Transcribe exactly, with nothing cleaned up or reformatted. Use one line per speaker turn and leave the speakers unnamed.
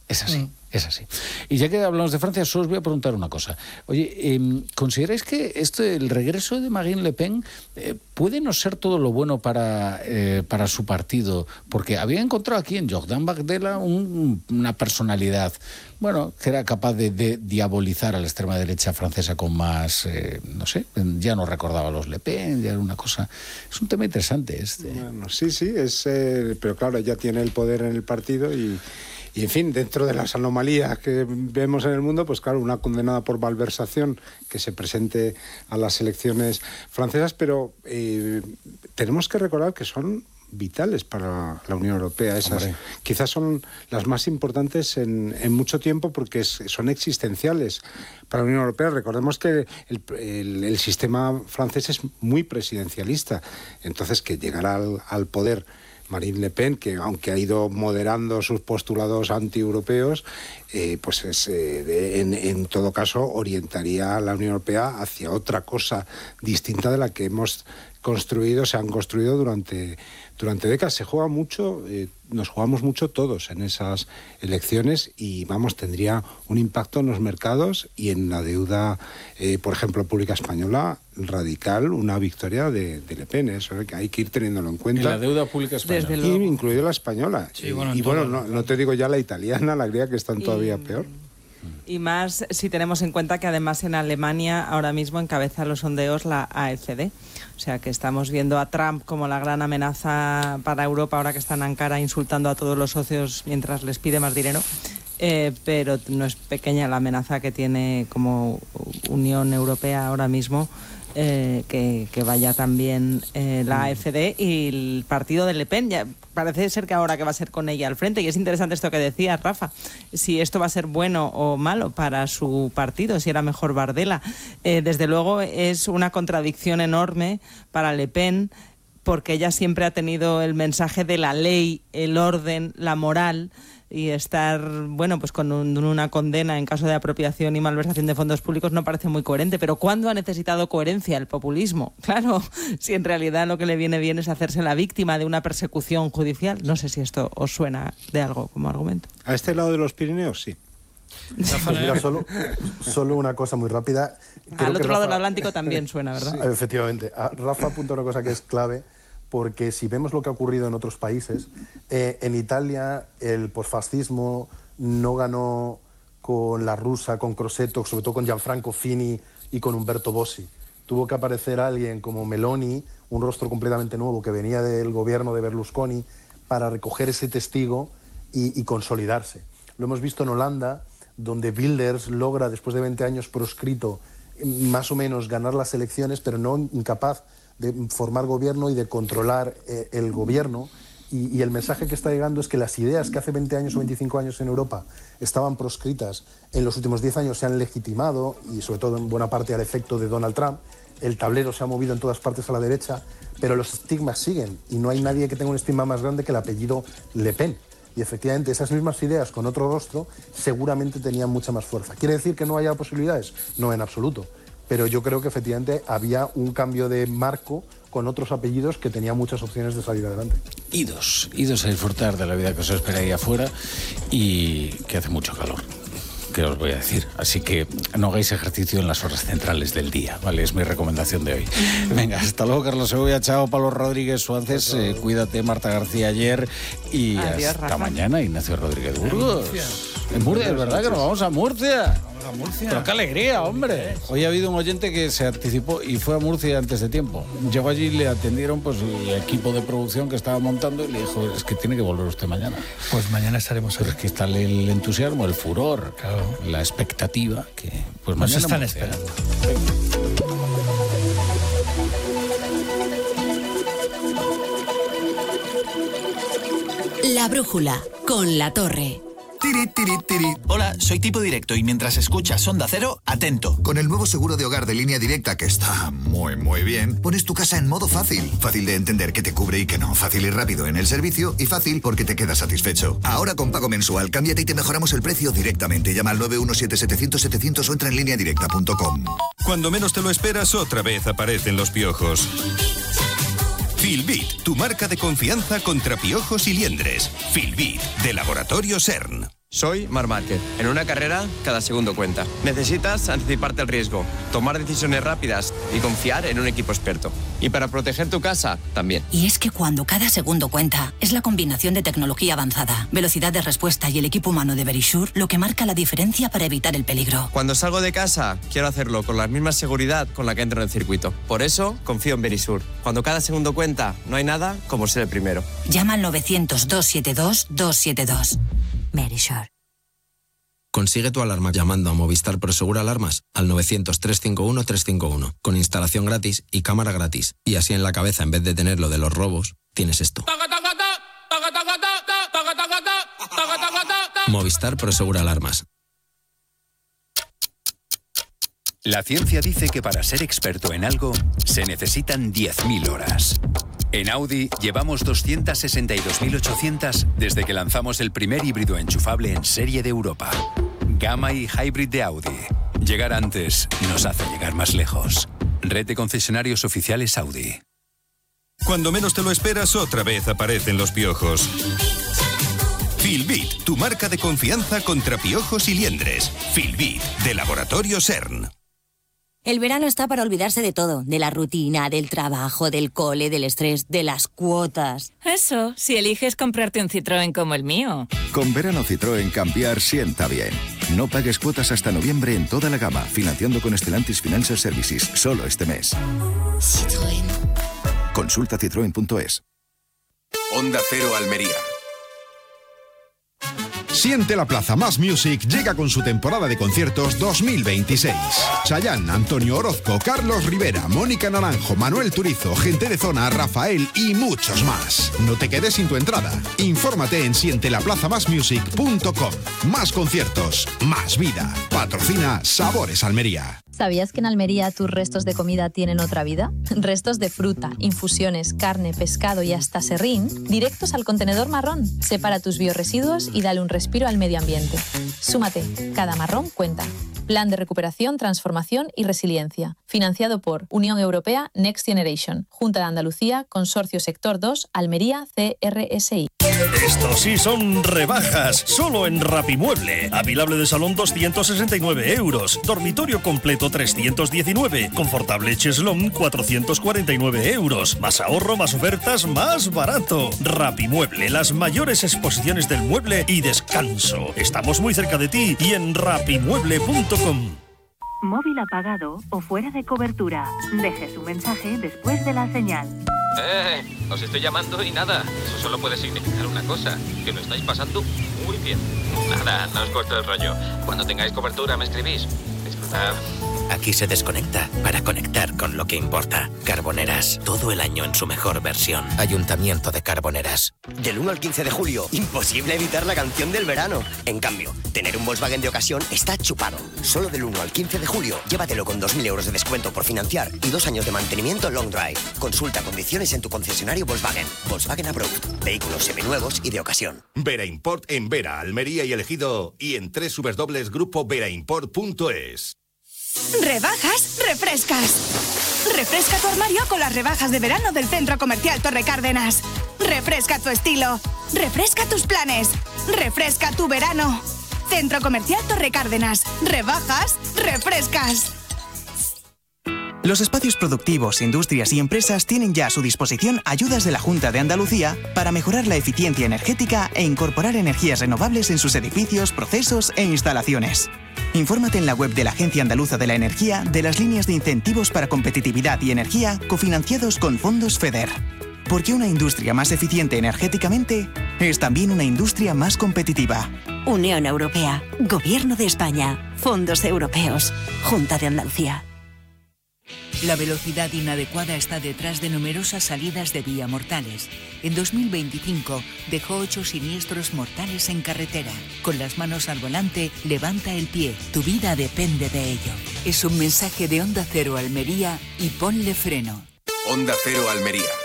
Es así. Mm. Es así. Y ya que hablamos de Francia, solo os voy a preguntar una cosa. Oye, eh, ¿consideráis que esto, el regreso de Marine Le Pen eh, puede no ser todo lo bueno para, eh, para su partido? Porque había encontrado aquí en Jordan Bardella un, una personalidad, bueno, que era capaz de, de diabolizar a la extrema derecha francesa con más, eh, no sé, ya no recordaba a los Le Pen, ya era una cosa... Es un tema interesante este.
Bueno, sí, sí, es, eh, pero claro, ella tiene el poder en el partido y... Y, en fin, dentro de las anomalías que vemos en el mundo, pues claro, una condenada por malversación que se presente a las elecciones francesas, pero eh, tenemos que recordar que son vitales para la Unión Europea. Esas Hombre. quizás son las más importantes en, en mucho tiempo porque es, son existenciales para la Unión Europea. Recordemos que el, el, el sistema francés es muy presidencialista, entonces que llegará al, al poder Marine Le Pen, que aunque ha ido moderando sus postulados anti-europeos, eh, pues es, eh, de, en, en todo caso orientaría a la Unión Europea hacia otra cosa distinta de la que hemos construido, se han construido durante, durante décadas. Se juega mucho, eh, nos jugamos mucho todos en esas elecciones y, vamos, tendría un impacto en los mercados y en la deuda, eh, por ejemplo, pública española, radical, una victoria de, de Le Pen. Eso que hay que ir teniéndolo en cuenta.
En la deuda pública española.
Y incluido la española.
Sí, bueno,
y, y bueno, no, no te digo ya la italiana, la griega, que están todavía y... peor.
Y más si tenemos en cuenta que además en Alemania ahora mismo encabeza los sondeos la A F D. O sea que estamos viendo a Trump como la gran amenaza para Europa ahora que está en Ankara insultando a todos los socios mientras les pide más dinero. Eh, pero no es pequeña la amenaza que tiene como Unión Europea ahora mismo. Eh, que, que vaya también eh, la A F D y el partido de Le Pen. Ya parece ser que ahora que va a ser con ella al frente, y es interesante esto que decía Rafa, si esto va a ser bueno o malo para su partido, si era mejor Bardella. Eh, desde luego es una contradicción enorme para Le Pen, porque ella siempre ha tenido el mensaje de la ley, el orden, la moral, y estar, bueno, pues con un, una condena en caso de apropiación y malversación de fondos públicos no parece muy coherente. Pero ¿cuándo ha necesitado coherencia el populismo? Claro, si en realidad lo que le viene bien es hacerse la víctima de una persecución judicial. No sé si esto os suena de algo como argumento.
A este lado de los Pirineos, sí.
Pues mira, solo, solo una cosa muy rápida.
Creo Al otro Rafa... lado del Atlántico también suena, ¿verdad?
Sí. Efectivamente. Rafa apunta una cosa que es clave, porque si vemos lo que ha ocurrido en otros países, eh, en Italia el posfascismo no ganó con la rusa, con Crosetto, sobre todo con Gianfranco Fini y con Umberto Bossi. Tuvo que aparecer alguien como Meloni, un rostro completamente nuevo que venía del gobierno de Berlusconi, para recoger ese testigo y, y consolidarse. Lo hemos visto en Holanda, donde Wilders logra, después de veinte años proscrito, más o menos ganar las elecciones, pero no incapaz de formar gobierno y de controlar eh, el gobierno. Y, y el mensaje que está llegando es que las ideas que hace veinte años o veinticinco años en Europa estaban proscritas, en los últimos diez años se han legitimado, y sobre todo en buena parte al efecto de Donald Trump. El tablero se ha movido en todas partes a la derecha, pero los estigmas siguen, y no hay nadie que tenga un estigma más grande que el apellido Le Pen. Y efectivamente esas mismas ideas con otro rostro seguramente tenían mucha más fuerza. ¿Quiere decir que no haya posibilidades? No, en absoluto. Pero yo creo que efectivamente había un cambio de marco con otros apellidos que tenían muchas opciones de salir adelante.
Idos, idos a disfrutar de la vida que os espera ahí afuera y que hace mucho calor, que os voy a decir. Así que no hagáis ejercicio en las horas centrales del día, ¿vale? Es mi recomendación de hoy. Venga, hasta luego, Carlos Segovia, chao, Pablo Rodríguez Suárez, eh, cuídate, Marta García ayer, y Adiós, hasta Rafa. Mañana, Ignacio Rodríguez Burgos. En Murcia, es verdad que nos vamos a Murcia.
A Murcia.
Pero qué alegría, hombre. Hoy ha habido un oyente que se anticipó y fue a Murcia antes de tiempo. Llegó allí y le atendieron pues el equipo de producción que estaba montando y le dijo, es que tiene que volver usted mañana.
Pues mañana estaremos
Pero es que está el entusiasmo, el furor, claro, la expectativa que pues
nos
mañana
están esperando.
La brújula con La Torre.
Tiri, tiri, tiri. Hola, soy Tipo Directo y mientras escuchas Onda Cero, atento.
Con el nuevo seguro de hogar de Línea Directa, que está muy, muy bien, pones tu casa en modo fácil. Fácil de entender que te cubre y que no. Fácil y rápido en el servicio y fácil porque te quedas satisfecho. Ahora con pago mensual, cámbiate y te mejoramos el precio directamente. Llama al nueve uno siete setecientos setecientos o entra en línea directa punto com.
Cuando menos te lo esperas, otra vez aparecen los piojos. Filbit, tu marca de confianza contra piojos y liendres. Filbit, de Laboratorio CERN.
Soy Marc Márquez. En una carrera, cada segundo cuenta. Necesitas anticiparte al riesgo, tomar decisiones rápidas y confiar en un equipo experto. Y para proteger tu casa, también.
Y es que cuando cada segundo cuenta, es la combinación de tecnología avanzada, velocidad de respuesta y el equipo humano de Verisure lo que marca la diferencia para evitar el peligro.
Cuando salgo de casa, quiero hacerlo con la misma seguridad con la que entro en el circuito. Por eso, confío en Verisure. Cuando cada segundo cuenta, no hay nada como ser el primero.
Llama al novecientos, doscientos setenta y dos, doscientos setenta y dos. Verisure.
Consigue tu alarma llamando a Movistar Prosegur Alarmas al novecientos, trescientos cincuenta y uno, trescientos cincuenta y uno, con instalación gratis y cámara gratis. Y así en la cabeza, en vez de tener lo de los robos, tienes esto. Movistar Prosegur Alarmas.
La ciencia dice que para ser experto en algo se necesitan diez mil horas. En Audi llevamos doscientas sesenta y dos mil ochocientas desde que lanzamos el primer híbrido enchufable en serie de Europa. Gamma y Hybrid de Audi. Llegar antes nos hace llegar más lejos. Red de concesionarios oficiales Audi.
Cuando menos te lo esperas, otra vez aparecen los piojos. Filbit, tu marca de confianza contra piojos y liendres. Filbit, de Laboratorio CERN.
El verano está para olvidarse de todo, de la rutina, del trabajo, del cole, del estrés, de las cuotas.
Eso, si eliges comprarte un Citroën como el mío.
Con verano Citroën cambiar sienta bien. No pagues cuotas hasta noviembre en toda la gama, financiando con Stellantis Financial Services, solo este mes.
Citroën.
Consulta citroen punto es.
Onda Cero Almería.
Siente la Plaza Más Music llega con su temporada de conciertos dos mil veintiséis. Chayanne, Antonio Orozco, Carlos Rivera, Mónica Naranjo, Manuel Turizo, Gente de Zona, Rafael y muchos más. No te quedes sin tu entrada. Infórmate en siente la plaza más music punto com. Más conciertos, más vida. Patrocina Sabores Almería.
¿Sabías que en Almería tus restos de comida tienen otra vida? Restos de fruta, infusiones, carne, pescado y hasta serrín, directos al contenedor marrón. Separa tus biorresiduos y dale un respiro al medio ambiente. Súmate, cada marrón cuenta. Plan de Recuperación, Transformación y Resiliencia. Financiado por Unión Europea Next Generation, Junta de Andalucía, Consorcio Sector dos, Almería, C R S I.
Estos sí son rebajas, solo en Rapimueble. Avilable de salón doscientos sesenta y nueve euros, dormitorio completo trescientos diecinueve, confortable cheslón cuatrocientos cuarenta y nueve euros. Más ahorro, más ofertas, más barato. Rapimueble, las mayores exposiciones del mueble y descanso. Estamos muy cerca de ti y en rapimueble punto com.
Móvil apagado o fuera de cobertura. Deje su mensaje después de la señal.
Eh, os estoy llamando y nada. Eso solo puede significar una cosa, que lo estáis pasando muy bien. Nada, no os corto el rollo. Cuando tengáis cobertura me escribís. Disfrutad.
Aquí se desconecta para conectar con lo que importa. Carboneras, todo el año en su mejor versión. Ayuntamiento de Carboneras.
Del uno al quince de julio, imposible evitar la canción del verano. En cambio, tener un Volkswagen de ocasión está chupado. Solo del uno al quince de julio, llévatelo con dos mil euros de descuento por financiar y dos años de mantenimiento long drive. Consulta condiciones en tu concesionario Volkswagen. Volkswagen Approved. Vehículos seminuevos y de ocasión.
Vera Import en Vera, Almería y Elegido y en doble u doble u doble u punto grupo vera import punto es.
¿Rebajas? ¡Refrescas! Refresca tu armario con las rebajas de verano del Centro Comercial Torre Cárdenas. Refresca tu estilo. Refresca tus planes. Refresca tu verano. Centro Comercial Torre Cárdenas. Rebajas, refrescas.
Los espacios productivos, industrias y empresas tienen ya a su disposición ayudas de la Junta de Andalucía para mejorar la eficiencia energética e incorporar energías renovables en sus edificios, procesos e instalaciones. Infórmate en la web de la Agencia Andaluza de la Energía de las líneas de incentivos para competitividad y energía cofinanciados con fondos FEDER. Porque una industria más eficiente energéticamente es también una industria más competitiva.
Unión Europea, Gobierno de España, Fondos Europeos, Junta de Andalucía.
La velocidad inadecuada está detrás de numerosas salidas de vía mortales. En dos mil veinticinco dejó ocho siniestros mortales en carretera. Con las manos al volante, levanta el pie. Tu vida depende de ello. Es un mensaje de Onda Cero Almería y ponle freno.
Onda Cero Almería.